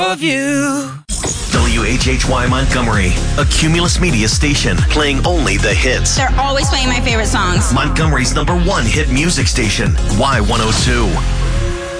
of you. WHHY Montgomery, a Cumulus Media station, playing only the hits. They're always playing my favorite songs. Montgomery's #1 hit music station, Y102.